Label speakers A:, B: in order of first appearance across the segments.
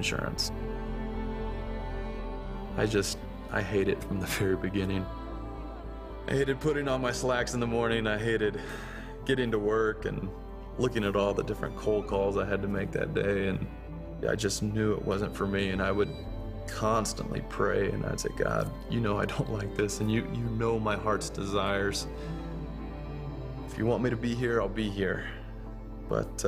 A: insurance. I hate it from the very beginning. I hated putting on my slacks in the morning. I hated getting to work and looking at all the different cold calls I had to make that day. And I just knew it wasn't for me. And I would constantly pray and I'd say, God, you know I don't like this, and you know my heart's desires. If you want me to be here, I'll be here. But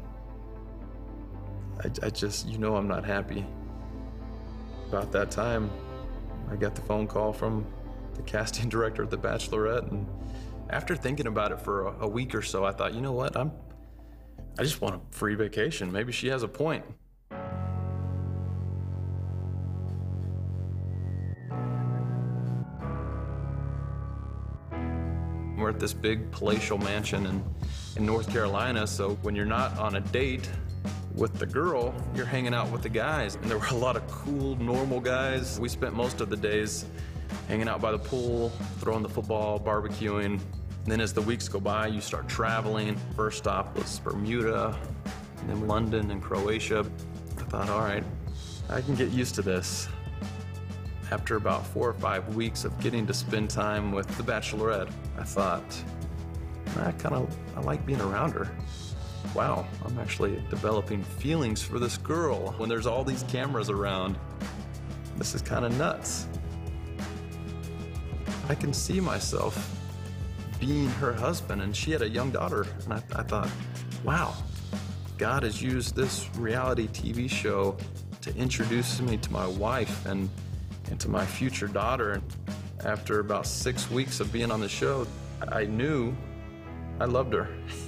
A: I just, you know I'm not happy. About that time, I got the phone call from the casting director of The Bachelorette, and after thinking about it for a week or so, I thought, you know what, I just want a free vacation. Maybe she has a point. We're at this big palatial mansion in North Carolina, so when you're not on a date with the girl, you're hanging out with the guys. And there were a lot of cool, normal guys. We spent most of the days hanging out by the pool, throwing the football, barbecuing. And then as the weeks go by, you start traveling. First stop was Bermuda, and then London and Croatia. I thought, all right, I can get used to this. After about 4 or 5 weeks of getting to spend time with the Bachelorette, I thought, I like being around her. Wow, I'm actually developing feelings for this girl when there's all these cameras around. This is kind of nuts. I can see myself being her husband, and she had a young daughter, and I thought, wow, God has used this reality TV show to introduce me to my wife and to my future daughter. And after about 6 weeks of being on the show, I knew I loved her.